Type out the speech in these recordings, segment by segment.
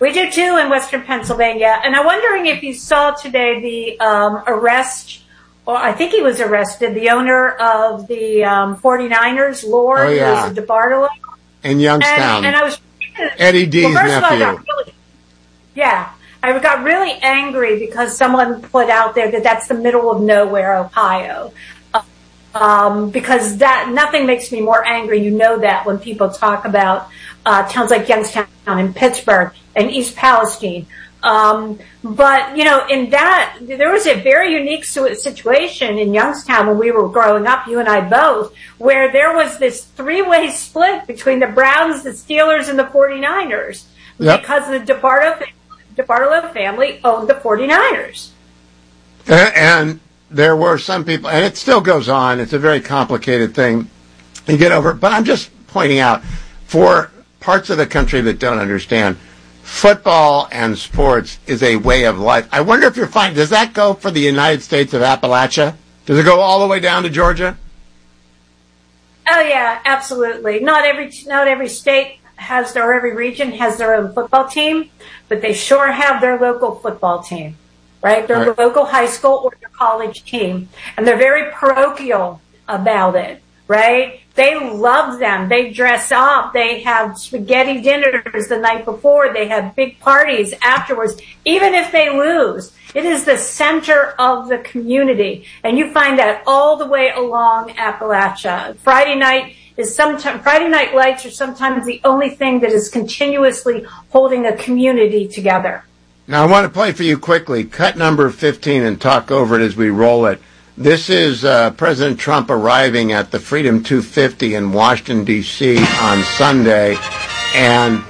We do too in Western Pennsylvania. And I'm wondering if you saw today the arrest, or I think he was arrested, the owner of the 49ers, Lord, who was a DeBartolo. In Youngstown. And I was... Eddie D's nephew. I got really angry because someone put out there that that's the middle of nowhere, Ohio. Because nothing makes me more angry. You know that when people talk about towns like Youngstown and Pittsburgh and East Palestine. But, in that, there was a very unique situation in Youngstown when we were growing up, you and I both, where there was this three-way split between the Browns, the Steelers, and the 49ers. Yep. Because the DeBartolo family owned the 49ers. And there were some people, and it still goes on, it's a very complicated thing you get over, but I'm just pointing out, for parts of the country that don't understand, football and sports is a way of life. I wonder if you're finding, does that go for the United States of Appalachia? Does it go all the way down to Georgia? Oh yeah, absolutely. Not every state has their, every region has their own football team, but they sure have their local football team, right? Their local high school or their college team. And they're very parochial about it, right? They love them. They dress up. They have spaghetti dinners the night before. They have big parties afterwards, even if they lose. It is the center of the community. And you find that all the way along Appalachia. Friday night lights are sometimes the only thing that is continuously holding a community together. Now, I want to play for you quickly, cut number 15, and talk over it as we roll it. This is President Trump arriving at the Freedom 250 in Washington, D.C. on Sunday, and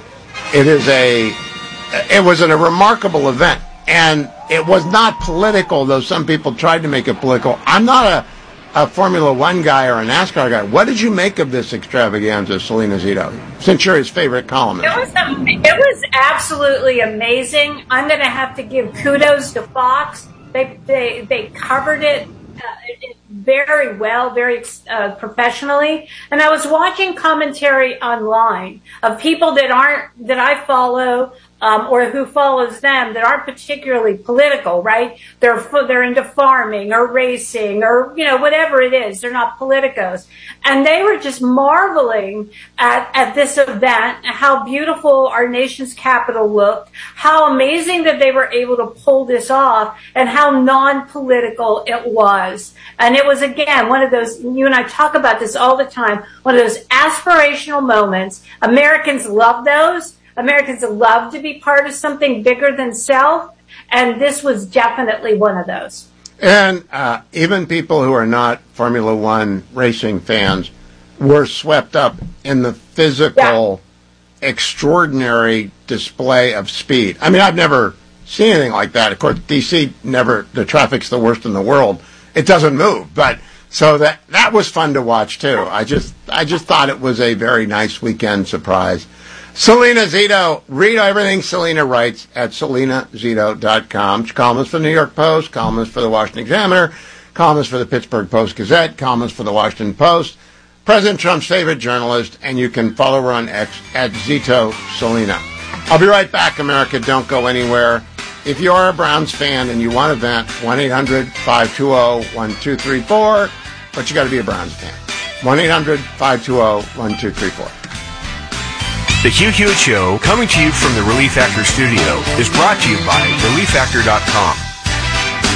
it was a remarkable event, and it was not political, though some people tried to make it political. I'm not a Formula One guy or a NASCAR guy. What did you make of this extravaganza, Selena Zito, since you're his favorite columnist? It was absolutely amazing. I'm going to have to give kudos to Fox. They covered it very well, very professionally. And I was watching commentary online of people that I follow, or who follows them that aren't particularly political, right? They're into farming or racing or, whatever it is. They're not politicos. And they were just marveling at this event, how beautiful our nation's capital looked, how amazing that they were able to pull this off, and how non-political it was. And it was, again, one of those, you and I talk about this all the time, one of those aspirational moments. Americans love those. Americans love to be part of something bigger than self, and this was definitely one of those. And even people who are not Formula One racing fans were swept up in the physical, extraordinary display of speed. I mean, I've never seen anything like that. Of course, D.C. the traffic's the worst in the world. It doesn't move, but so that was fun to watch too. I just thought it was a very nice weekend surprise. Selena Zito, read everything Selena writes at selenazito.com. She's columnist for the New York Post, columnist for the Washington Examiner, columnist for the Pittsburgh Post-Gazette, columnist for the Washington Post, President Trump's favorite journalist, and you can follow her on X at Zito Selena. I'll be right back, America. Don't go anywhere. If you are a Browns fan and you want to vent, 1-800-520-1234, but you got to be a Browns fan. 1-800-520-1234. The Hugh Hewitt Show, coming to you from the Relief Factor studio, is brought to you by ReliefFactor.com.